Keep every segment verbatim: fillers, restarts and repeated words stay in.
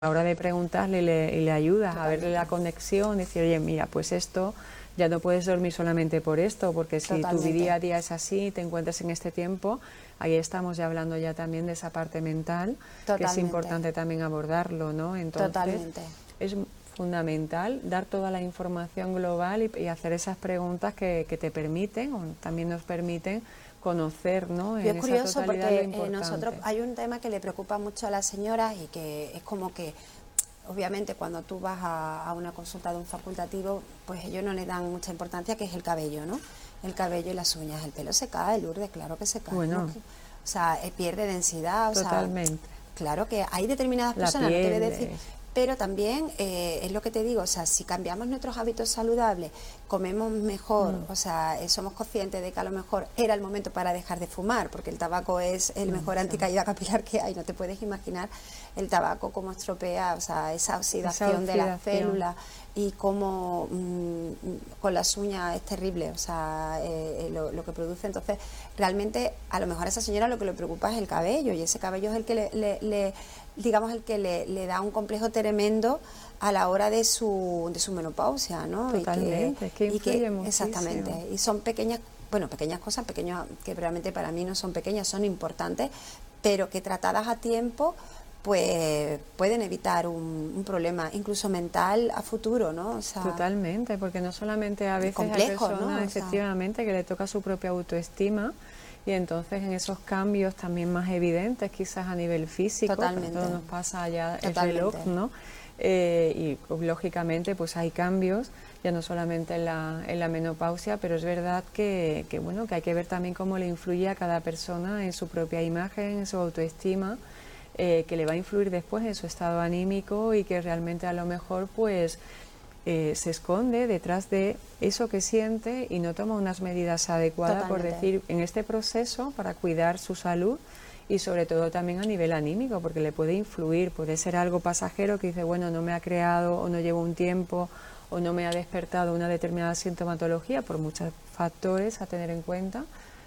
a la hora de preguntarle le, y le ayudas a verle la conexión, decir, oye, mira, pues esto, ya no puedes dormir solamente por esto, porque si Totalmente. tu día a día es así, te encuentras en este tiempo, ahí estamos ya hablando ya también de esa parte mental, Totalmente. que es importante también abordarlo, ¿no? Entonces, Totalmente. es fundamental dar toda la información global y, y hacer esas preguntas que, que te permiten, o también nos permiten, conocer, ¿no? Y es en curioso esa totalidad porque lo eh, importante. nosotros hay un tema que le preocupa mucho a las señoras y que es como que obviamente cuando tú vas a, a una consulta de un facultativo, pues ellos no le dan mucha importancia, que es el cabello, ¿no? El cabello y las uñas. El pelo se cae, Lourdes, claro que se cae. Bueno. ¿no? O sea, eh, pierde densidad. O Totalmente. Sea, claro que hay determinadas La personas, no te voy a piel, decir, es- pero también eh, es lo que te digo, o sea, si cambiamos nuestros hábitos saludables, comemos mejor, Mm. o sea, eh, somos conscientes de que a lo mejor era el momento para dejar de fumar, porque el tabaco es el mejor Exacto. anticaída capilar que hay, no te puedes imaginar el tabaco cómo estropea, o sea, esa oxidación, de las oxidación. células y cómo mm, con las uñas es terrible, o sea, eh, eh, lo, lo que produce. Entonces, realmente, a lo mejor a esa señora lo que le preocupa es el cabello, y ese cabello es el que le, le- le- digamos, el que le, le da un complejo tremendo a la hora de su, de su menopausia, ¿no? Totalmente, es que y influye exactamente, muchísimo. y son pequeñas, bueno, pequeñas cosas, pequeñas que realmente para mí no son pequeñas, son importantes, pero que tratadas a tiempo, pues pueden evitar un, un problema, incluso mental a futuro, ¿no? O sea, Totalmente, porque no solamente a veces complejo, hay ¿no? personas, O sea, efectivamente, que le toca su propia autoestima y entonces en esos cambios también más evidentes, quizás a nivel físico, Totalmente. todo nos pasa ya el Totalmente. reloj, ¿no? Eh, y pues, lógicamente pues hay cambios, ya no solamente en la, en la menopausia, pero es verdad que, que, bueno, que hay que ver también cómo le influye a cada persona en su propia imagen, en su autoestima, eh, que le va a influir después en su estado anímico y que realmente a lo mejor pues eh, se esconde detrás de eso que siente y no toma unas medidas adecuadas, por Totalmente. decir, en este proceso para cuidar su salud y sobre todo también a nivel anímico, porque le puede influir, puede ser algo pasajero que dice, bueno, no me ha creado o no llevo un tiempo o no me ha despertado una determinada sintomatología por muchos factores a tener en cuenta,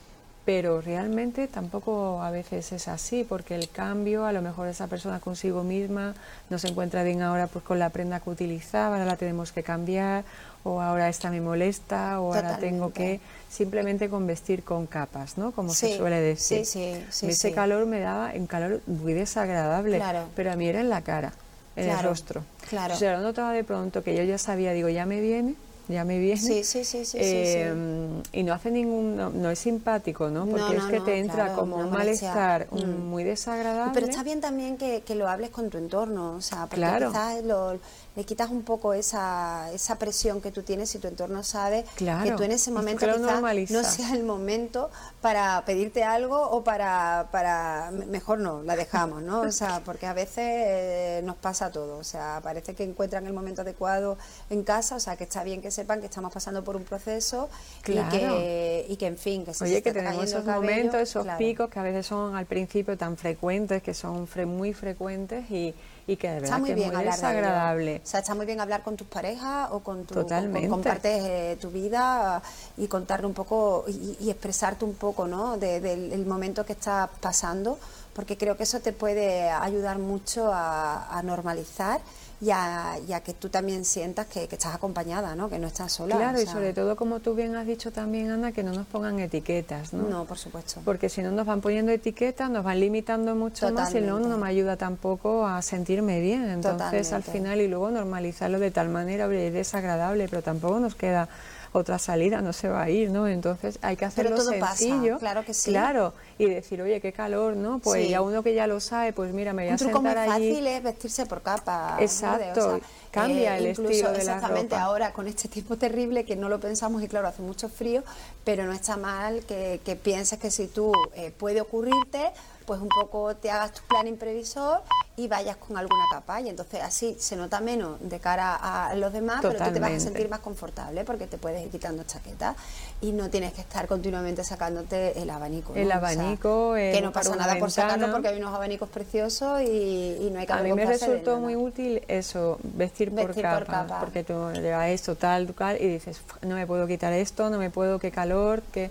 pero realmente tampoco a veces es así, porque el cambio, a lo mejor esa persona consigo misma no se encuentra bien ahora pues con la prenda que utilizaba, ahora la tenemos que cambiar, o ahora esta me molesta, o ahora tengo que simplemente con vestir con capas, ¿no? Como Sí, se suele decir. sí, sí, sí, Ese sí. calor me daba un calor muy desagradable, Claro. pero a mí era en la cara, en Claro, el rostro. claro. O sea, lo notaba de pronto que yo ya sabía, digo, ya me viene, ya me viene. Sí, sí, sí, sí, eh, sí, Y no hace ningún, no, no es simpático, ¿no? Porque No, es no, que no, te entra claro, como una un molestia. malestar un- Mm. muy desagradable. Pero está bien también que, que lo hables con tu entorno, o sea, porque Claro. quizás lo, le quitas un poco esa, esa presión que tú tienes si tu entorno sabe Claro, que tú en ese es que momento lo quizás normalizas. no sea el momento para pedirte algo o para, para mejor no, la dejamos, ¿no? O sea, porque a veces eh, nos pasa todo, o sea, parece que encuentran el momento adecuado en casa, o sea, que está bien que sepan que estamos pasando por un proceso Claro. y que, y que en fin, que si se Oye, está que tenemos cayendo el esos cabello, momentos, esos claro. picos que a veces son al principio tan frecuentes, que son fre- muy frecuentes y, y que de verdad Está muy que bien es muy hablar de ello. desagradable. O sea, está muy bien hablar con tus parejas o con tu... con- con- Totalmente. compartes eh, tu vida y contarle un poco y, y expresarte un poco, ¿no? De- del el momento que estás pasando, porque creo que eso te puede ayudar mucho a, a normalizar y a, y a que tú también sientas que, que estás acompañada, ¿no? Que no estás sola. Claro, o y sea, sobre todo, como tú bien has dicho también, Ana, que no nos pongan etiquetas, ¿no? No, por supuesto. Porque si no nos van poniendo etiquetas, nos van limitando mucho más y no, Totalmente. no me ayuda tampoco a sentirme bien. Entonces, al Totalmente. final, y luego normalizarlo de tal manera, oye, es desagradable, pero tampoco nos queda otra salida, no se va a ir, ¿no? Entonces hay que hacerlo todo pasa, sencillo, claro que sí. claro, y decir, oye, qué calor, ¿no? Pues Sí. ya uno que ya lo sabe, pues mira, me voy Un a truco muy sentar allí. fácil es vestirse por capas. Exacto, Lourdes, cambia el incluso, estilo de la exactamente ropa. ahora con este tiempo terrible que no lo pensamos y claro, hace mucho frío, pero no está mal que, que pienses que si tú eh, puede ocurrirte, pues un poco te hagas tu plan imprevisor y vayas con alguna capa y entonces así se nota menos de cara a los demás, pero tú te vas a Totalmente. sentir más confortable porque te puedes ir quitando chaquetas y no tienes que estar continuamente sacándote el abanico, ¿no? El O sea, abanico, eh, que no para pasa una nada por sacarlo ventana. porque hay unos abanicos preciosos y, y no hay que A mí me avergonzarse de resultó nada. muy útil eso, vestir, por, Vestir por capas, capa. porque tú llevas esto, tal, tal, y dices, no me puedo quitar esto, no me puedo, qué calor, qué...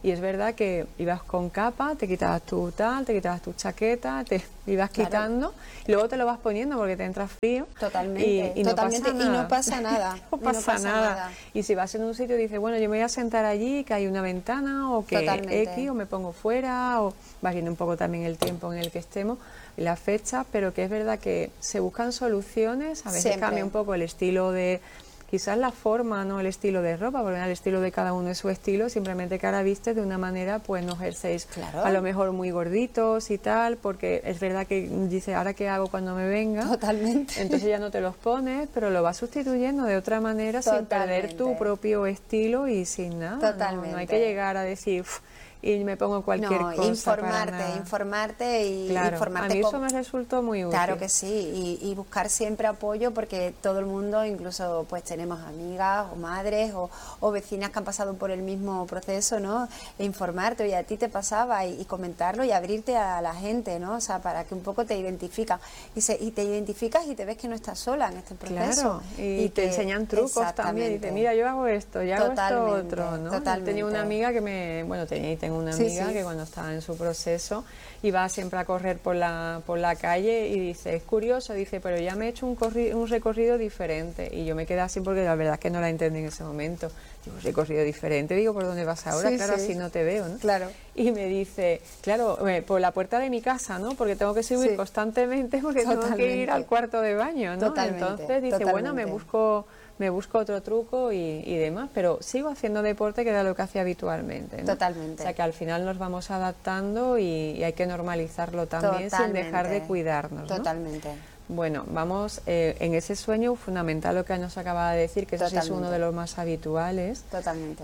Y es verdad que ibas con capa, te quitabas tu tal, te quitabas tu chaqueta, te ibas Claro. quitando, y luego te lo vas poniendo porque te entra frío. Totalmente, y, y no totalmente, pasa y nada. no pasa nada. no, y no pasa pasa nada. nada. Y si vas en un sitio dices, bueno, yo me voy a sentar allí, que hay una ventana, o que Totalmente. X, o me pongo fuera, o vas viendo un poco también el tiempo en el que estemos y las fechas, pero que es verdad que se buscan soluciones, a veces Siempre. cambia un poco el estilo de... Quizás la forma, no el estilo de ropa, porque el estilo de cada uno es su estilo, simplemente que ahora viste de una manera, pues no ejercéis Claro. a lo mejor muy gorditos y tal, porque es verdad que dice, ¿ahora qué hago cuando me venga? Totalmente. Entonces ya no te los pones, pero lo vas sustituyendo de otra manera sin perder tu Totalmente. propio estilo y sin nada. No, Totalmente. no hay que llegar a decir, "Uf", y me pongo cualquier No, cosa. informarte, para nada. informarte y Claro, informarte a mí con- eso me resultó muy útil. Claro que sí, y, y buscar siempre apoyo porque todo el mundo, incluso pues tenemos amigas o madres o, o vecinas que han pasado por el mismo proceso, ¿no? E informarte, oye, a ti te pasaba y, y comentarlo y abrirte a la gente, ¿no? O sea, para que un poco te identifica y, se, y te identificas y te ves que no estás sola en este proceso. Claro, y, te que- enseñan trucos también, y te exactamente. mira, yo hago esto, yo hago esto Totalmente, otro, ¿no? totalmente. Tenía una amiga que me, bueno, tenía y tengo una Sí, amiga sí. que cuando estaba en su proceso iba siempre a correr por la, por la calle y dice, es curioso, dice, pero ya me he hecho un, corri- un recorrido diferente, y yo me quedé así porque la verdad es que no la entendí en ese momento. Digo, un recorrido diferente, digo, ¿por dónde vas ahora? Sí, Claro, sí. así no te veo, ¿no? Claro. Y me dice, claro, eh, por la puerta de mi casa, ¿no? Porque tengo que subir Sí. constantemente porque tengo que Totalmente. ir al cuarto de baño, ¿no? Totalmente, Entonces dice, bueno, me totalmente. busco me busco otro truco y, y demás, pero sigo haciendo deporte, que era lo que hacía habitualmente, ¿no? Totalmente. O sea que al final nos vamos adaptando y, y hay que normalizarlo también sin dejar de Totalmente. cuidarnos, ¿no? Totalmente. Bueno, vamos, eh, en ese sueño fundamental lo que nos acaba de decir, que eso sí es uno Totalmente. de los más habituales. Totalmente.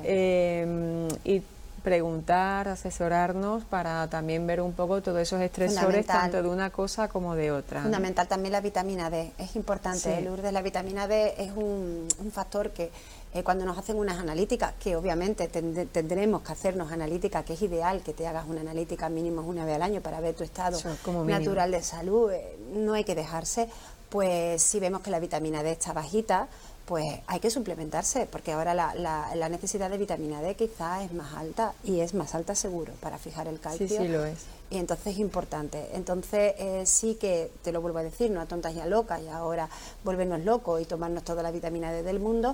Eh, y preguntar, asesorarnos para también ver un poco todos esos estresores, Fundamental. tanto de una cosa como de otra, ¿no? Fundamental también la vitamina D, es importante, Sí. ¿eh, Lourdes? La vitamina D es un, un factor que eh, cuando nos hacen unas analíticas, que obviamente tend- tendremos que hacernos analíticas, que es ideal que te hagas una analítica mínimo una vez al año para ver tu estado Eso, como mínimo. natural de salud, eh, no hay que dejarse, pues si vemos que la vitamina D está bajita, pues hay que suplementarse, porque ahora la, la, la necesidad de vitamina D quizás es más alta, y es más alta seguro para fijar el calcio. Sí, sí lo es. Y entonces es importante. Entonces eh, sí que, te lo vuelvo a decir, no a tontas y a locas, y ahora volvernos locos y tomarnos toda la vitamina D del mundo,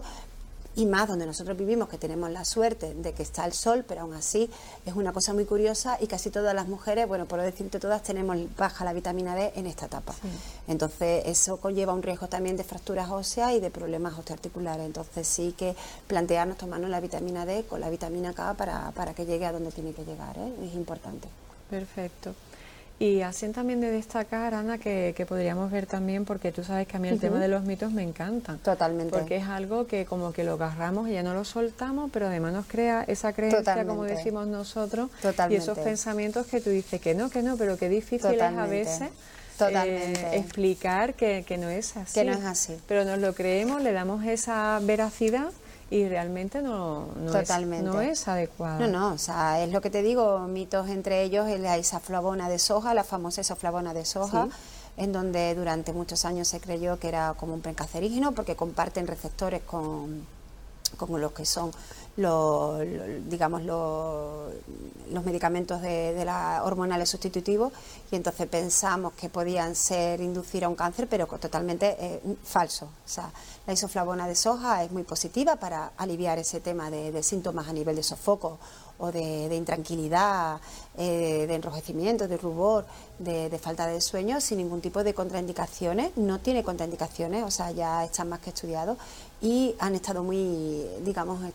y más donde nosotros vivimos, que tenemos la suerte de que está el sol, pero aún así es una cosa muy curiosa, y casi todas las mujeres, bueno, por no decirte todas, tenemos baja la vitamina D en esta etapa. Sí. Entonces eso conlleva un riesgo también de fracturas óseas y de problemas osteoarticulares. Entonces sí que plantearnos tomarnos la vitamina D con la vitamina K para, para que llegue a donde tiene que llegar, ¿eh? Es importante. Perfecto. Y así también de destacar, Ana, que, que podríamos ver también, porque tú sabes que a mí el Ujú. tema de los mitos me encanta. Totalmente. Porque es algo que como que lo agarramos y ya no lo soltamos, pero además nos crea esa creencia, como Totalmente. decimos nosotros, Totalmente. y esos pensamientos que tú dices que no, que no, pero qué difícil es a Totalmente. veces Totalmente. eh, explicar que, que no es así. Que no es así. Pero nos lo creemos, le damos esa veracidad y realmente no, no, es, Totalmente. no es adecuada. No, no, o sea, es lo que te digo, mitos entre ellos, la isoflavona de soja, la famosa isoflavona de soja, Sí. en donde durante muchos años se creyó que era como un precancerígeno porque comparten receptores con, con los que son los, los- digamos los, los medicamentos de, de las hormonales sustitutivos, y entonces pensamos que podían ser inducir a un cáncer, pero co- totalmente eh, falso. O sea, la isoflavona de soja es muy positiva para aliviar ese tema de, de síntomas a nivel de sofoco o de, de intranquilidad, eh, de enrojecimiento, de rubor, de, de falta de sueño, sin ningún tipo de contraindicaciones. No tiene contraindicaciones, o sea, ya están más que estudiados, y han estado muy, digamos, eh,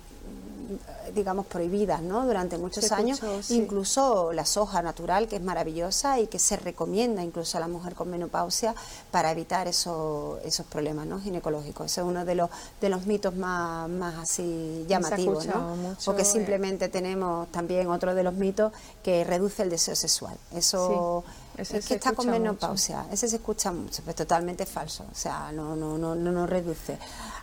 digamos prohibidas, ¿no? Durante muchos Se años, escuchó, sí. incluso la soja natural, que es maravillosa y que se recomienda incluso a la mujer con menopausia para evitar esos, esos problemas, ¿no? ginecológicos. Ese es uno de los de los mitos más, más así llamativos, escuchado ¿no? mucho, Porque eh. simplemente tenemos también otro de los mitos que reduce el deseo sexual. Eso Sí, ese es se que está con escucha menopausia, ese se escucha mucho, pues totalmente falso, o sea, no no no no nos reduce.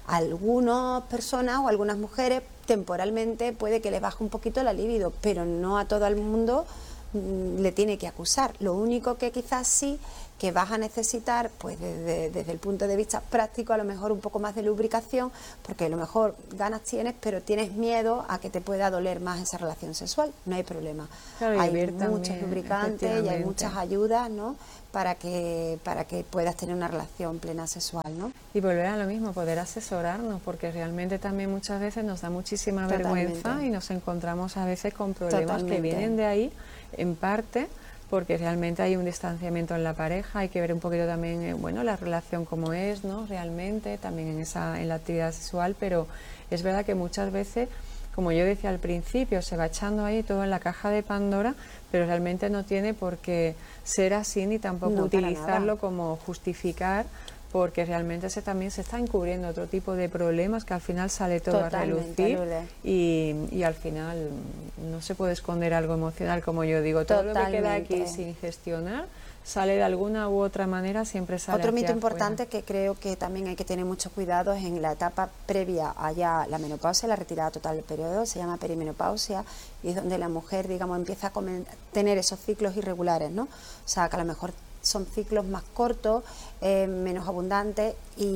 Algunas personas o algunas mujeres temporalmente puede que les baje un poquito la libido, pero no a todo el mundo mm, le tiene que acusar. Lo único que quizás sí que vas a necesitar, pues desde, desde el punto de vista práctico, a lo mejor un poco más de lubricación, porque a lo mejor ganas tienes, pero tienes miedo a que te pueda doler más esa relación sexual. No hay problema. Claro, hay también, muchos lubricantes y hay muchas ayudas, ¿no?, para que para que puedas tener una relación plena sexual, ¿no? Y volver a lo mismo, poder asesorarnos, porque realmente también muchas veces nos da muchísima Totalmente. vergüenza y nos encontramos a veces con problemas Totalmente. que vienen de ahí, en parte porque realmente hay un distanciamiento en la pareja, hay que ver un poquito también, eh, bueno, la relación como es, ¿no?, realmente, también en esa en la actividad sexual, pero es verdad que muchas veces, como yo decía al principio, se va echando ahí todo en la caja de Pandora, pero realmente no tiene por qué ser así ni tampoco No, para utilizarlo nada. como justificar, porque realmente se también se está encubriendo otro tipo de problemas que al final sale todo Totalmente, a relucir Lourdes. y, y al final no se puede esconder algo emocional, como yo digo, todo lo que queda aquí Totalmente. sin gestionar sale de alguna u otra manera, siempre sale Otro mito hacia importante afuera. que creo que también hay que tener mucho cuidado es en la etapa previa a ya la menopausia, la retirada total del periodo, se llama perimenopausia, y es donde la mujer, digamos, empieza a comen- tener esos ciclos irregulares, ¿no? O sea, que a lo mejor son ciclos más cortos, eh, menos abundantes,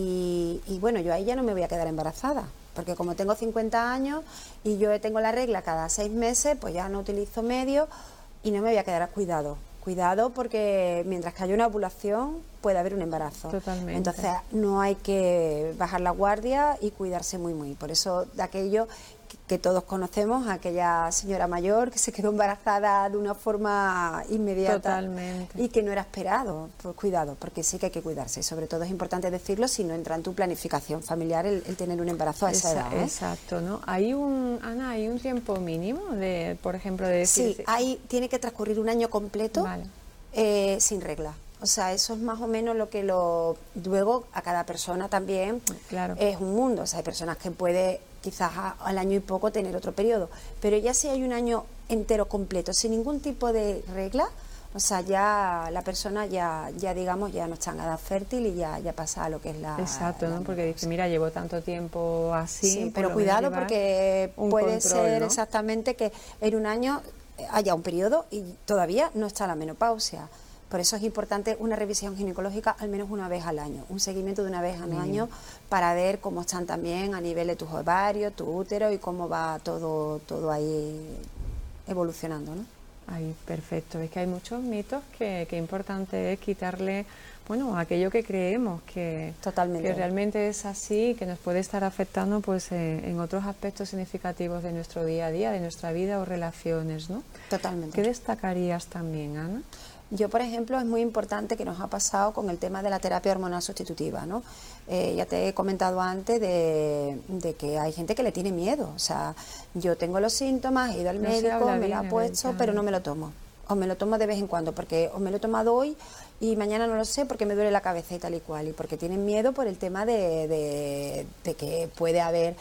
y, y bueno, yo ahí ya no me voy a quedar embarazada, porque como tengo cincuenta años y yo tengo la regla cada seis meses, pues ya no utilizo medios y no me voy a quedar a cuidado. Cuidado, porque mientras que haya una ovulación puede haber un embarazo. Totalmente. Entonces no hay que bajar la guardia y cuidarse muy muy. Por eso de aquello que, que todos conocemos, aquella señora mayor que se quedó embarazada de una forma inmediata. Totalmente. Y que no era esperado. Pues cuidado, porque sí que hay que cuidarse. Y sobre todo es importante decirlo si no entra en tu planificación familiar el, el tener un embarazo a esa Esa- edad, ¿eh? Exacto, ¿no? Hay un, Ana, hay un tiempo mínimo de, por ejemplo, de decir... Sí, ahí tiene que transcurrir un año completo. Vale. Eh, sin regla. O sea, eso es más o menos lo que lo... Luego, a cada persona también Claro. es un mundo. O sea, hay personas que puede quizás a- al año y poco tener otro periodo. Pero ya si hay un año entero completo, sin ningún tipo de regla, o sea, ya la persona ya, ya digamos, ya no está en edad fértil y ya, ya pasa a lo que es la... Exacto, la ¿no? Porque dice, menopausia. mira, llevo tanto tiempo así. Sí, por pero lo menos cuidado llevar porque un puede control, ser ¿no? exactamente que en un año haya un periodo y todavía no está la menopausia. Por eso es importante una revisión ginecológica al menos una vez al año, un seguimiento de una vez al año para ver cómo están también a nivel de tus ovarios, tu útero y cómo va todo, todo ahí evolucionando, ¿no? Ay, perfecto. Es que hay muchos mitos que, que importante es quitarle, bueno, aquello que creemos que, Totalmente. que realmente es así, que nos puede estar afectando pues en, en otros aspectos significativos de nuestro día a día, de nuestra vida o relaciones, ¿no? Totalmente. ¿Qué destacarías también, Ana? Yo, por ejemplo, es muy importante que nos ha pasado con el tema de la terapia hormonal sustitutiva, ¿no? Eh, ya te he comentado antes de, de que hay gente que le tiene miedo. O sea, yo tengo los síntomas, he ido al No se médico, habla me bien lo ha del puesto, tema. pero no me lo tomo. O me lo tomo de vez en cuando, porque o me lo he tomado hoy y mañana no lo sé porque me duele la cabeza y tal y cual. Y porque tienen miedo por el tema de, de, de que puede haber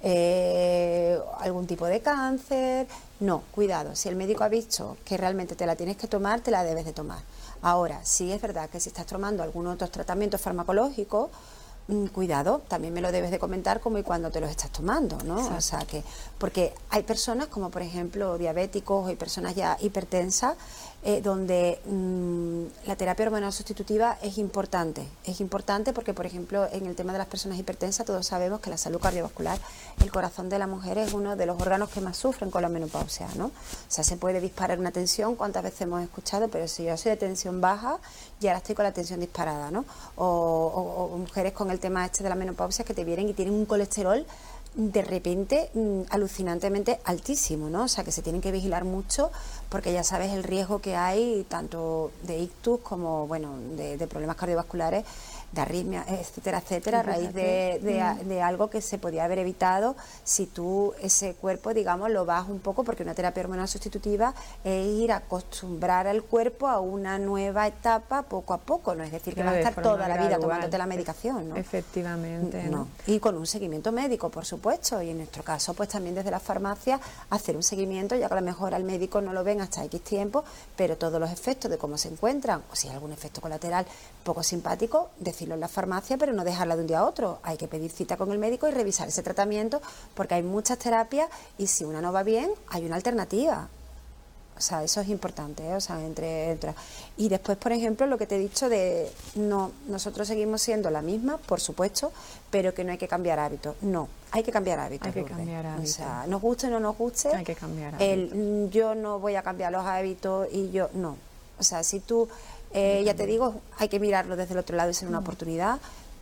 eh, algún tipo de cáncer. No, cuidado, si el médico ha dicho que realmente te la tienes que tomar, te la debes de tomar. Ahora, sí es verdad que si estás tomando algún otro tratamiento farmacológico, mm, cuidado, también me lo debes de comentar como y cuando te los estás tomando, ¿no? Exacto. O sea que, porque hay personas como por ejemplo diabéticos y personas ya hipertensas, eh, donde mmm, la terapia hormonal sustitutiva es importante. Es importante porque, por ejemplo, en el tema de las personas hipertensas, todos sabemos que la salud cardiovascular, el corazón de la mujer es uno de los órganos que más sufren con la menopausia, ¿no? O sea, se puede disparar una tensión, cuántas veces hemos escuchado, pero si yo soy de tensión baja y ahora estoy con la tensión disparada, ¿no? O, o, o mujeres con el tema este de la menopausia que te vienen y tienen un colesterol de repente mmm, alucinantemente altísimo, ¿no? O sea, que se tienen que vigilar mucho porque ya sabes el riesgo que hay tanto de ictus como, bueno, de, de problemas cardiovasculares, de arritmias, etcétera, etcétera, a raíz de, de, Mm. de algo que se podía haber evitado si tú ese cuerpo, digamos, lo vas un poco, porque una terapia hormonal sustitutiva es ir a acostumbrar al cuerpo a una nueva etapa poco a poco, no es decir que Claro, vas a de estar forma toda la vida gradual. tomándote la medicación, ¿no? Efectivamente, ¿no? No. Y con un seguimiento médico, por supuesto, y en nuestro caso, pues también desde la farmacia hacer un seguimiento, ya que a lo mejor al médico no lo ven hasta X tiempo, pero todos los efectos de cómo se encuentran, o si hay algún efecto colateral poco simpático, decirlo en la farmacia, pero no dejarla de un día a otro. Hay que pedir cita con el médico y revisar ese tratamiento, porque hay muchas terapias y si una no va bien, hay una alternativa. O sea, eso es importante, ¿eh? O sea, entre, entre... Y después, por ejemplo, lo que te he dicho de, no, nosotros seguimos siendo la misma, por supuesto, pero que no hay que cambiar hábitos. No, hay que cambiar hábitos. Hay que Lourdes. cambiar hábitos. O sea, nos guste o no nos guste, hay que cambiar hábitos. El, yo no voy a cambiar los hábitos y yo, no. O sea, si tú, eh, ya te digo, hay que mirarlo desde el otro lado y ser una oportunidad,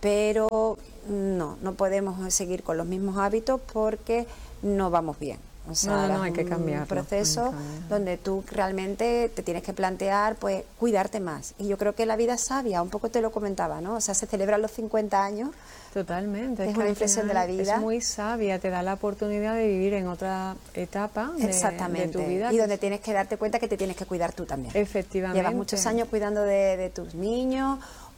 pero no, no podemos seguir con los mismos hábitos porque no vamos bien. O sea, no, no, hay que un cambiarlo, proceso hay que cambiarlo. donde tú realmente te tienes que plantear, pues, cuidarte más. Y yo creo que la vida es sabia, un poco te lo comentaba, ¿no? O sea, se celebran los cincuenta años. Totalmente. Es, es una inflexión de la vida. Es muy sabia, te da la oportunidad de vivir en otra etapa de, Exactamente. de tu vida. Y donde tienes que darte cuenta que te tienes que cuidar tú también. Efectivamente. Llevas muchos años cuidando de, de tus niños,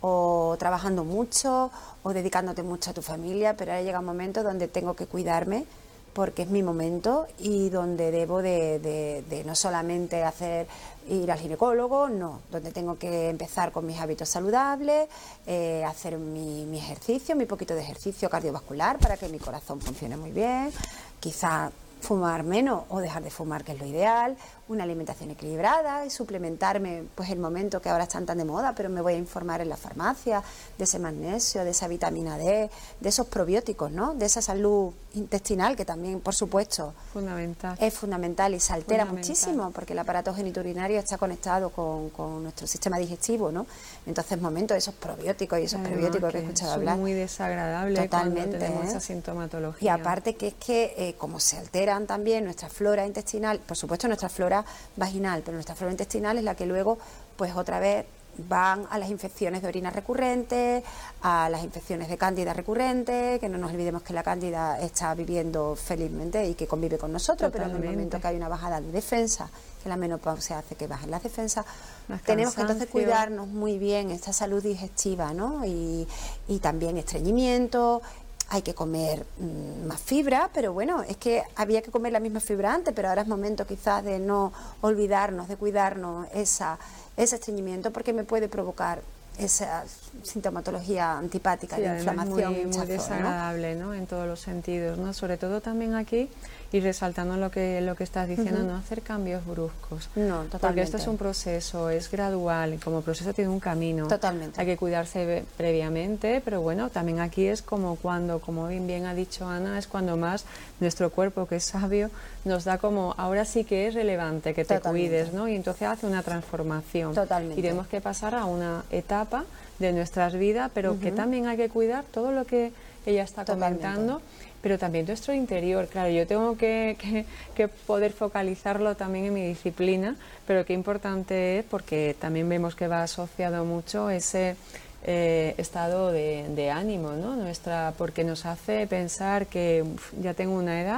o trabajando mucho, o dedicándote mucho a tu familia, pero ahora llega un momento donde tengo que cuidarme, porque es mi momento y donde debo de, de, de no solamente hacer ir al ginecólogo, no, donde tengo que empezar con mis hábitos saludables, eh, hacer mi, mi ejercicio, mi poquito de ejercicio cardiovascular para que mi corazón funcione muy bien, quizá fumar menos o dejar de fumar, que es lo ideal, una alimentación equilibrada y suplementarme, pues el momento que ahora están tan de moda, pero me voy a informar en la farmacia de ese magnesio, de esa vitamina D, de esos probióticos, ¿no? De esa salud intestinal que también, por supuesto, fundamental. es fundamental y se altera Fundamental. muchísimo porque el aparato genitourinario está conectado con, con nuestro sistema digestivo, ¿no? Entonces, momento de esos probióticos y esos Además, prebióticos que he que escuchado son hablar. muy desagradable Totalmente, cuando tenemos ¿eh? esa sintomatología. Y aparte que es que eh, como se alteran también nuestra flora intestinal, por supuesto nuestra flora vaginal, pero nuestra flora intestinal es la que luego, pues otra vez van a las infecciones de orina recurrentes, a las infecciones de cándida recurrentes, que no nos olvidemos que la cándida está viviendo felizmente y que convive con nosotros, Totalmente. pero en el momento que hay una bajada de defensa, que la menopausia hace que bajen las defensas, Más tenemos que entonces cansancio. cuidarnos muy bien esta salud digestiva, ¿no? Y, y también estreñimiento. Hay que comer mmm, más fibra, pero bueno, es que había que comer la misma fibra antes, pero ahora es momento quizás de no olvidarnos, de cuidarnos esa, ese estreñimiento, porque me puede provocar esa sintomatología antipática, Sí, de además inflamación, muy, muy hinchazón, ¿no? desagradable, ¿no? En todos los sentidos, ¿no? Sobre todo también aquí, y resaltando lo que lo que estás diciendo, Ujú. no hacer cambios bruscos. No, totalmente. Porque esto es un proceso, es gradual, y como proceso tiene un camino. Totalmente. Hay que cuidarse be- previamente, pero bueno, también aquí es como cuando, como bien, bien ha dicho Ana, es cuando más nuestro cuerpo, que es sabio, nos da como, ahora sí que es relevante que te Totalmente. cuides, ¿no? Y entonces hace una transformación. Totalmente. Y tenemos que pasar a una etapa de nuestras vidas, pero Ujú. que también hay que cuidar todo lo que ella está Totalmente. comentando, pero también nuestro interior. Claro, yo tengo que, que, que poder focalizarlo también en mi disciplina, pero qué importante es, porque también vemos que va asociado mucho ese eh, estado de, de ánimo, ¿no? Nuestra, porque nos hace pensar que uf, ya tengo una edad,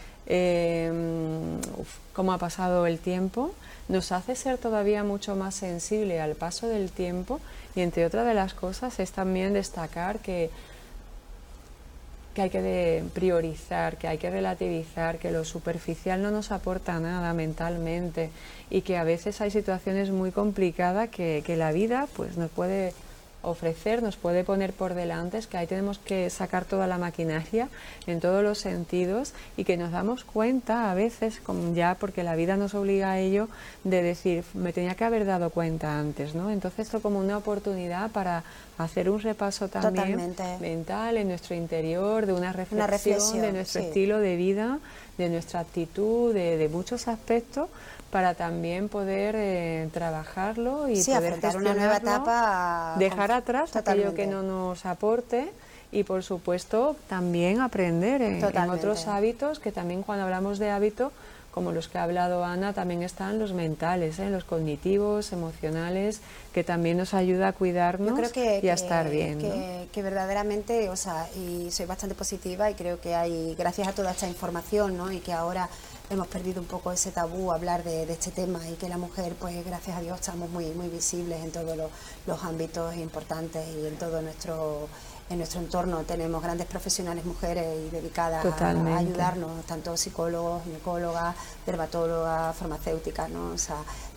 eh, uf, cómo ha pasado el tiempo, nos hace ser todavía mucho más sensible al paso del tiempo, y entre otras de las cosas es también destacar que que hay que de priorizar, que hay que relativizar, que lo superficial no nos aporta nada mentalmente, y que a veces hay situaciones muy complicadas que, que la vida pues nos puede ofrecer, nos puede poner por delante, es que ahí tenemos que sacar toda la maquinaria en todos los sentidos, y que nos damos cuenta a veces, como ya porque la vida nos obliga a ello, de decir, me tenía que haber dado cuenta antes, ¿no? Entonces esto como una oportunidad para hacer un repaso también Totalmente. mental en nuestro interior, de una reflexión, Una reflexión, de nuestro sí. estilo de vida, de nuestra actitud, de, de muchos aspectos, para también poder eh, trabajarlo y Sí, poder afrontar una nueva gestionarlo, etapa dejar con- atrás totalmente. aquello que no nos aporte, y por supuesto también aprender en, en Totalmente. otros hábitos, que también cuando hablamos de hábito, como los que ha hablado Ana, también están los mentales, ¿eh? Los cognitivos, emocionales, que también nos ayuda a cuidarnos Yo creo que, y a que- estar bien, ¿no? que, que verdaderamente, o sea, y soy bastante positiva, y creo que hay, gracias a toda esta información, ¿no? Y que ahora hemos perdido un poco ese tabú a hablar de, de este tema, y que la mujer, pues gracias a Dios, estamos muy muy visibles en todos los, los ámbitos importantes, y en todo nuestro en nuestro entorno tenemos grandes profesionales mujeres y dedicadas a, Totalmente. a ayudarnos, tanto psicólogos, ginecólogas, dermatólogas, farmacéuticas, ¿no? O sea,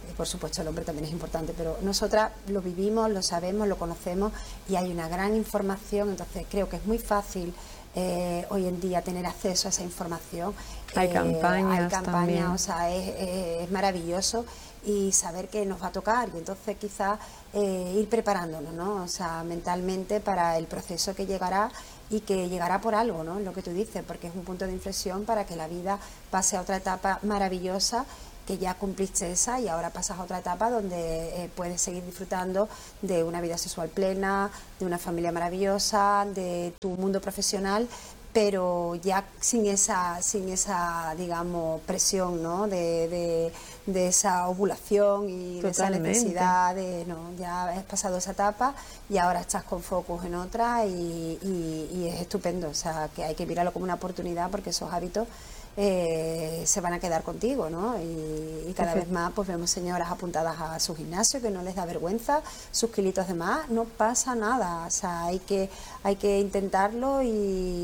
y por supuesto el hombre también es importante, pero nosotras lo vivimos, lo sabemos, lo conocemos y hay una gran información, entonces creo que es muy fácil eh, hoy en día tener acceso a esa información. Hay eh, campañas hay campañas, también. o sea, es, es, es maravilloso y saber que nos va a tocar y entonces quizás eh, ir preparándonos, ¿no? O sea, mentalmente para el proceso que llegará y que llegará por algo, ¿no? Lo que tú dices, porque es un punto de inflexión para que la vida pase a otra etapa maravillosa, que ya cumpliste esa y ahora pasas a otra etapa donde eh, puedes seguir disfrutando de una vida sexual plena, de una familia maravillosa, de tu mundo profesional, pero ya sin esa, sin esa digamos, presión, ¿no? de, de, de esa ovulación y Totalmente. de esa necesidad de, no, ya has pasado esa etapa y ahora estás con focus en otra y, y, y es estupendo, o sea, que hay que mirarlo como una oportunidad porque esos hábitos Eh, se van a quedar contigo, ¿no? Y, y cada vez más pues vemos señoras apuntadas a su gimnasio que no les da vergüenza, sus kilitos de más, no pasa nada, o sea, hay que hay que intentarlo y,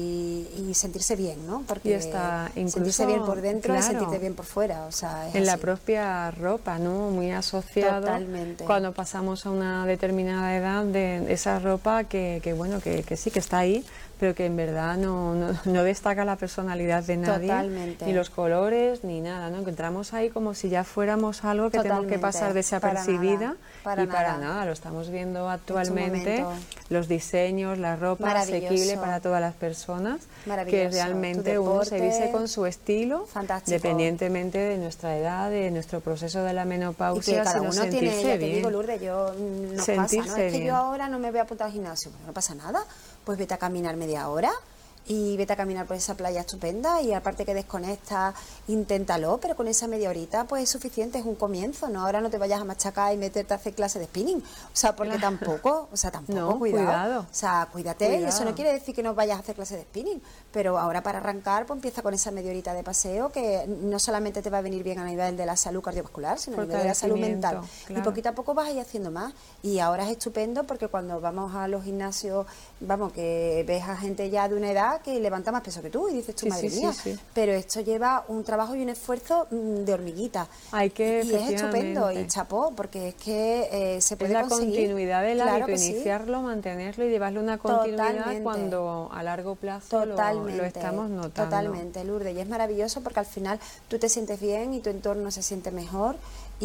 y sentirse bien, ¿no? Porque y está incluso, sentirse bien por dentro claro, y sentirte bien por fuera, o sea, es en así. la propia ropa, ¿no? Muy asociado. Totalmente. Cuando pasamos a una determinada edad de esa ropa que, que bueno, que, que sí que está ahí, pero que en verdad no, no, no destaca la personalidad de nadie, Totalmente. ni los colores, ni nada, ¿no? Que entramos ahí como si ya fuéramos algo que tenemos que Totalmente. pasar desapercibida, para nada, para y para nada. nada, lo estamos viendo actualmente, los diseños, la ropa Maravilloso. asequible para todas las personas, que Maravilloso. realmente Tu uno se deporte, viste con su estilo, fantástico. dependientemente de nuestra edad, de nuestro proceso de la Y menopausia, que cada sino uno tiene, sentirse ya te bien. digo, Lourdes, yo mm, nos pasa, ¿no? Sentirse Es que bien. yo ahora no me voy a apuntar al gimnasio, pues no pasa nada, pues vete a caminar media hora y vete a caminar por esa playa estupenda y aparte que desconectas, inténtalo, pero con esa media horita pues es suficiente, es un comienzo, ¿no? Ahora no te vayas a machacar y meterte a hacer clase de spinning, o sea, porque Claro. tampoco, o sea, tampoco, No, cuidado. cuidado. O sea, cuídate, Cuidado. y eso no quiere decir que no vayas a hacer clase de spinning, pero ahora para arrancar pues empieza con esa media horita de paseo que no solamente te va a venir bien a nivel de la salud cardiovascular, sino a nivel de la salud mental. Claro. Y poquito a poco vas a ir haciendo más. Y ahora es estupendo porque cuando vamos a los gimnasios, vamos, que ves a gente ya de una edad que levanta más peso que tú y dices tú, Sí, madre sí, mía, sí, sí. pero esto lleva un trabajo y un esfuerzo mm, de hormiguita. Hay que, y es estupendo y efectivamente. chapó porque es que eh, se Es puede la conseguir. continuidad del Claro hábito, que sí. iniciarlo, mantenerlo y llevarle una continuidad Totalmente. cuando a largo plazo lo, Totalmente, lo estamos notando. totalmente, Lourdes, y es maravilloso porque al final tú te sientes bien y tu entorno se siente mejor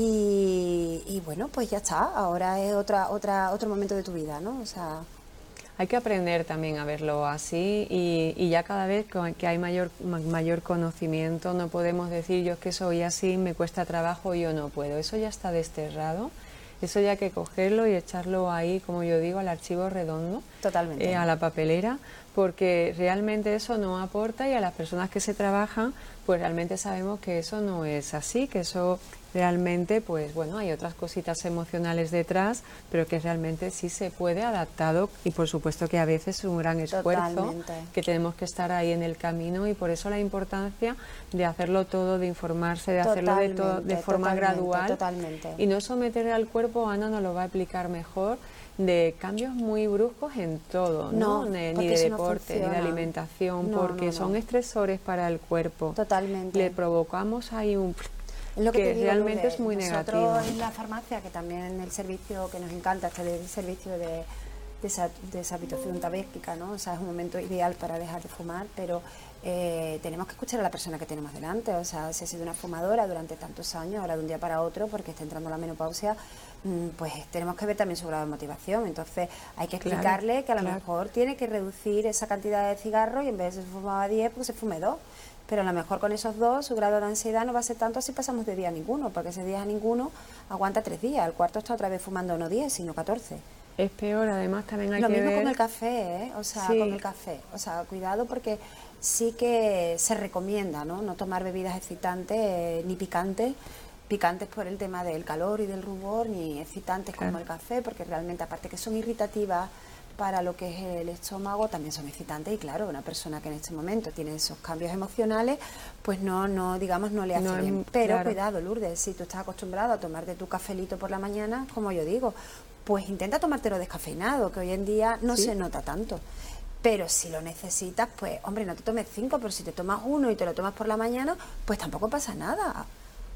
y, y bueno, pues ya está, ahora es otra, otra, otro momento de tu vida, ¿no? O sea, Hay que aprender también a verlo así y, y ya cada vez que hay mayor, mayor conocimiento no podemos decir yo es que soy así, me cuesta trabajo, yo no puedo. Eso ya está desterrado, eso ya hay que cogerlo y echarlo ahí, como yo digo, al archivo redondo, totalmente. eh, a la papelera, porque realmente eso no aporta y a las personas que se trabajan pues realmente sabemos que eso no es así, que eso realmente, pues bueno, hay otras cositas emocionales detrás, pero que realmente sí se puede adaptado y por supuesto que a veces es un gran esfuerzo, Totalmente. que tenemos que estar ahí en el camino y por eso la importancia de hacerlo todo, de informarse, de hacerlo de, to- de Totalmente, forma totalmente, gradual totalmente. y no someter al cuerpo, Ana nos lo va a explicar mejor, de cambios muy bruscos en todo, ¿no? No, Ni, ni porque de eso no deporte, ni de funciona. alimentación, No, porque no, no. son estresores para el cuerpo. Totalmente. Le provocamos ahí un... Es lo que, que te digo, realmente Lourdes, es muy nosotros negativo. en la farmacia, que también en el servicio que nos encanta, este del servicio de desa- deshabituación tabáquica, ¿no? O sea, es un momento ideal para dejar de fumar, pero eh, tenemos que escuchar a la persona que tenemos delante. O sea, si ha sido una fumadora durante tantos años, ahora de un día para otro, porque está entrando la menopausia, mm, pues tenemos que ver también su grado de motivación. Entonces hay que Claro, explicarle que a lo claro. mejor tiene que reducir esa cantidad de cigarros y en vez de se fumaba diez, pues se fume dos. Pero a lo mejor con esos dos su grado de ansiedad no va a ser tanto si pasamos de día a ninguno, porque ese día a ninguno aguanta tres días, el cuarto está otra vez fumando no diez, sino catorce. Es peor, además también hay Lo que mismo ver... con el café, ¿eh? O sea, Sí. con el café, o sea, cuidado porque sí que se recomienda, ¿no? No tomar bebidas excitantes eh, ni picantes, picantes por el tema del calor y del rubor, ni excitantes Claro. como el café, porque realmente aparte que son irritativas para lo que es el estómago, también son excitantes y claro, una persona que en este momento tiene esos cambios emocionales, pues no, no digamos, no le hace No es- bien. Pero claro. cuidado, Lourdes, si tú estás acostumbrado a tomarte tu cafelito por la mañana, como yo digo, pues intenta tomártelo descafeinado, que hoy en día no Sí. se nota tanto. Pero si lo necesitas, pues hombre, no te tomes cinco, pero si te tomas uno y te lo tomas por la mañana, pues tampoco pasa nada.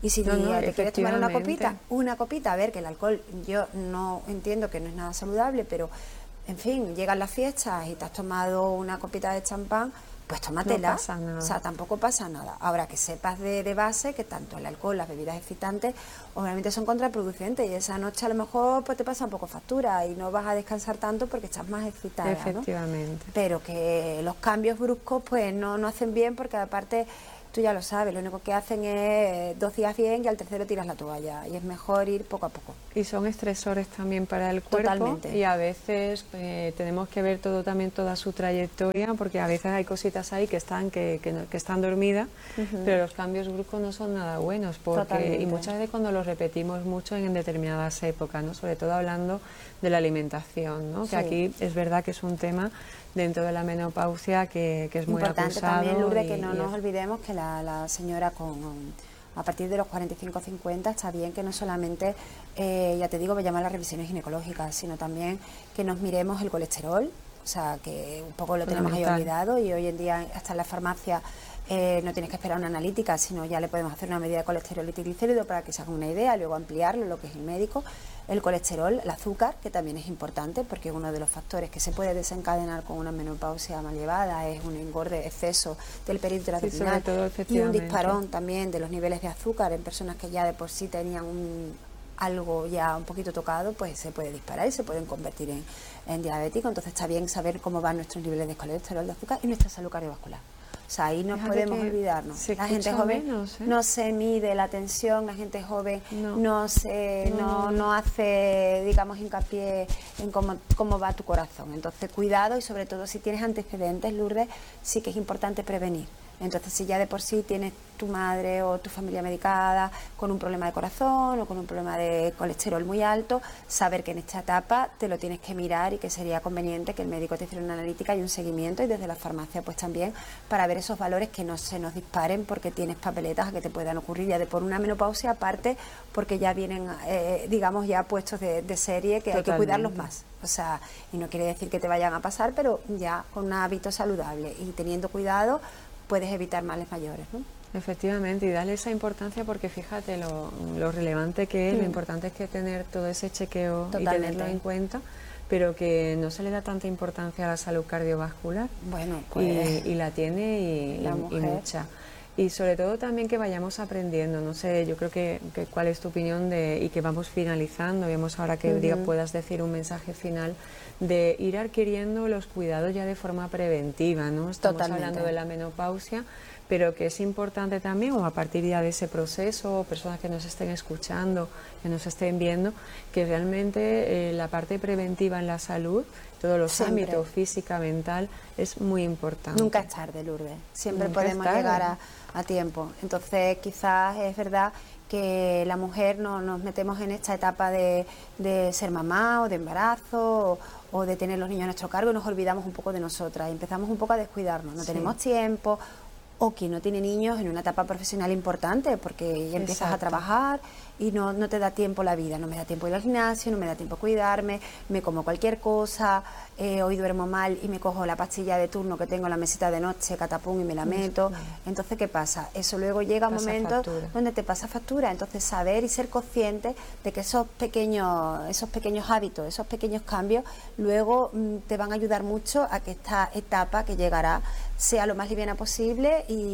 Y si No, te, no, te quieres tomar una efectivamente. copita, una copita, a ver, que el alcohol, yo no entiendo que no es nada saludable, pero en fin, llegan las fiestas y te has tomado una copita de champán, pues tómatela. No pasa nada. O sea, tampoco pasa nada. Ahora, que sepas de, de base que tanto el alcohol, las bebidas excitantes, obviamente son contraproducentes, y esa noche a lo mejor pues te pasa un poco factura y no vas a descansar tanto porque estás más excitada, ¿no? Efectivamente. Pero que los cambios bruscos pues no, no hacen bien, porque aparte tú ya lo sabes, lo único que hacen es dos días bien y al tercero tiras la toalla, y es mejor ir poco a poco. Y son estresores también para el cuerpo. Totalmente. Y a veces eh, tenemos que ver todo también toda su trayectoria, porque a veces hay cositas ahí que están que, que, no- que están dormidas, Ujú. pero los cambios bruscos no son nada buenos, porque Totalmente. y muchas veces cuando los repetimos mucho en determinadas épocas, ¿no? Sobre todo hablando de la alimentación, ¿no? Sí. Que aquí es verdad que es un tema dentro de la menopausia que, que es muy Importante acusado. también, Lourdes, y- que no y nos es- olvidemos que la, la señora con a partir de los cuarenta y cinco cincuenta está bien que no solamente, eh, ya te digo, me llaman las revisiones ginecológicas, sino también que nos miremos el colesterol, o sea, que un poco lo tenemos ahí Fundamental. olvidado, y hoy en día hasta en la farmacia eh, no tienes que esperar una analítica, sino ya le podemos hacer una medida de colesterol y triglicéridos para que se haga una idea, luego ampliarlo, lo que es el médico. El colesterol, el azúcar, que también es importante, porque uno de los factores que se puede desencadenar con una menopausia mal llevada es un engorde, exceso del perímetro Sí, sobre abdominal, todo, y un efectivamente. disparón también de los niveles de azúcar en personas que ya de por sí tenían un, algo ya un poquito tocado, pues se puede disparar y se pueden convertir en, en diabéticos. Entonces está bien saber cómo van nuestros niveles de colesterol, de azúcar y nuestra salud cardiovascular. O sea, ahí no Fíjate podemos que olvidarnos. se La gente escucha joven menos, ¿eh? no se mide la tensión, la gente joven No. no se no, No. no hace, digamos, hincapié en cómo, cómo va tu corazón. Entonces, cuidado, y sobre todo si tienes antecedentes, Lourdes, sí que es importante prevenir. Entonces, si ya de por sí tienes tu madre o tu familia medicada con un problema de corazón o con un problema de colesterol muy alto, saber que en esta etapa te lo tienes que mirar, y que sería conveniente que el médico te hiciera una analítica y un seguimiento, y desde la farmacia pues también, para ver esos valores que no se nos disparen porque tienes papeletas a que te puedan ocurrir ya de por una menopausia, aparte porque ya vienen, eh, digamos, ya puestos de, de serie, que hay que Totalmente. cuidarlos más. O sea, y no quiere decir que te vayan a pasar, pero ya con un hábito saludable y teniendo cuidado puedes evitar males mayores, ¿no? Efectivamente, y darle esa importancia, porque fíjate lo, lo relevante que es, Mm. lo importante es que tener todo ese chequeo y Totalmente. tenerlo en cuenta, pero que no se le da tanta importancia a la salud cardiovascular. Bueno, pues y, y la tiene y, la y- y mujer. mucha. Y sobre todo también que vayamos aprendiendo, no sé, yo creo que, que cuál es tu opinión de, y que vamos finalizando, vemos ahora que diga, Ujú. puedas decir un mensaje final de ir adquiriendo los cuidados ya de forma preventiva, ¿no? Estamos Totalmente. hablando de la menopausia, pero que es importante también, o a partir ya de ese proceso, personas que nos estén escuchando, que nos estén viendo, que realmente eh, la parte preventiva en la salud, todos los Siempre. ámbitos, física, mental, es muy importante. Nunca es tarde, Lourdes. Siempre Nunca es podemos tarde. llegar a, a tiempo. Entonces, quizás es verdad que la mujer no, nos metemos en esta etapa de, de ser mamá o de embarazo o, o de tener los niños a nuestro cargo, y nos olvidamos un poco de nosotras y empezamos un poco a descuidarnos. No Sí. tenemos tiempo. O quien no tiene niños en una etapa profesional importante, porque ya empiezas a Exacto. trabajar y no, no te da tiempo la vida, no me da tiempo ir al gimnasio, no me da tiempo cuidarme, me como cualquier cosa, eh, hoy duermo mal y me cojo la pastilla de turno que tengo en la mesita de noche, catapum, y me la meto. Entonces, ¿qué pasa? Eso luego llega un Pasa momento factura. donde te pasa factura. Entonces, saber y ser consciente de que esos pequeños, esos pequeños hábitos, esos pequeños cambios, luego mm, te van a ayudar mucho a que esta etapa que llegará sea lo más liviana posible y,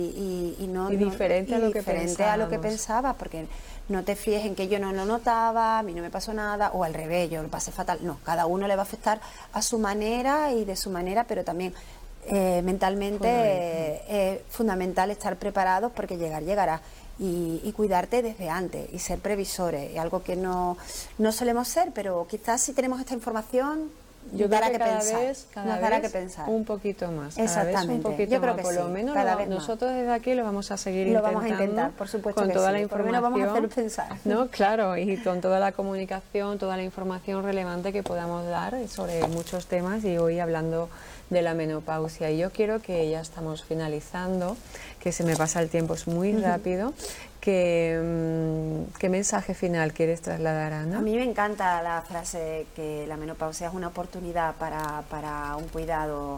y- y no Y no- diferente a y lo que diferente a lo que pensábamos. pensabas, porque no te fíes en que yo no lo notaba, a mí no me pasó nada, o al revés, yo lo pasé fatal. No, cada uno le va a afectar a su manera y de su manera, pero también eh, mentalmente eh, es fundamental estar preparados, porque llegar llegará. Y, y cuidarte desde antes y ser previsores, es algo que no, no solemos ser, pero quizás si tenemos esta información Yo dará creo que que cada pensar, vez, cada nos dará vez que pensar. un poquito más. Cada vez un Exactamente. poquito Yo creo más. que Por lo sí, menos cada lo- vez más. nosotros desde aquí lo vamos a seguir Lo intentando. vamos a intentar, por supuesto con que toda sí. la Por lo información. menos vamos a hacer pensar. No, claro, y con toda la comunicación, toda la información relevante que podamos dar sobre muchos temas, y hoy hablando de la menopausia. Y yo quiero que ya estamos finalizando, que se me pasa el tiempo, es muy rápido. Que, mm, ¿Qué mensaje final quieres trasladar, Ana? A mí me encanta la frase que la menopausia es una oportunidad para, para un cuidado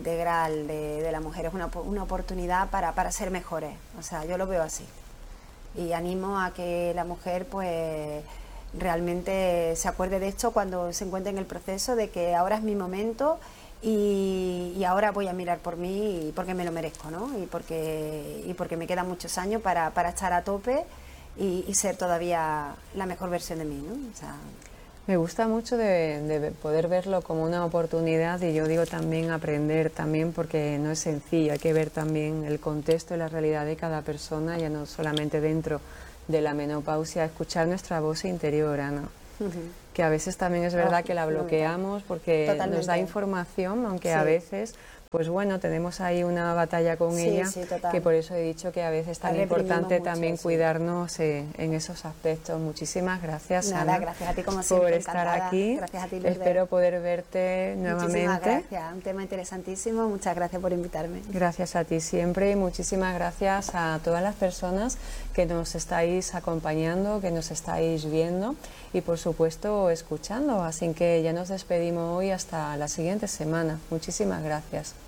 integral de, de la mujer, es una, una oportunidad para, para ser mejores. O sea, yo lo veo así. y animo a que la mujer pues realmente se acuerde de esto cuando se encuentre en el proceso, de que ahora es mi momento y, y ahora voy a mirar por mí y porque me lo merezco, ¿no? Y porque, y porque me quedan muchos años para, para estar a tope y, y ser todavía la mejor versión de mí, ¿no? O sea, me gusta mucho de, de poder verlo como una oportunidad, y yo digo también aprender también, porque no es sencillo, hay que ver también el contexto y la realidad de cada persona, ya no solamente dentro de la menopausia, escuchar nuestra voz interior, Ana. Uh-huh. Que a veces también es verdad oh, que la bloqueamos porque totalmente. Nos da información, aunque sí. a veces, pues bueno, tenemos ahí una batalla con sí, ella, sí, que por eso he dicho que a veces es tan importante mucho, también sí. cuidarnos eh, en esos aspectos. Muchísimas gracias, Nada, Ana, gracias a ti como siempre, por estar encantada. aquí. Gracias a ti, Lourdes. Espero poder verte nuevamente. Muchísimas gracias, un tema interesantísimo, muchas gracias por invitarme. Gracias a ti siempre y muchísimas gracias a todas las personas que nos estáis acompañando, que nos estáis viendo y por supuesto escuchando. Así que ya nos despedimos hoy hasta la siguiente semana. Muchísimas gracias.